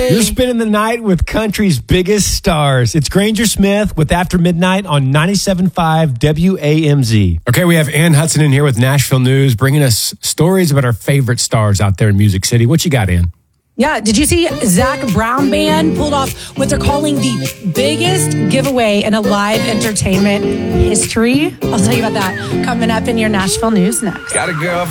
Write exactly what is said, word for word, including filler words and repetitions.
Yay. You're spending the night with country's biggest stars. It's Granger Smith with After Midnight on ninety-seven point five W A M Z. Okay, we have Ann Hudson in here with Nashville News, bringing us stories about our favorite stars out there in Music City. What you got, Ann? Yeah, did you see Zac Brown Band pulled off what they're calling the biggest giveaway in a live entertainment history? I'll tell you about that coming up in your Nashville News next. Got a girl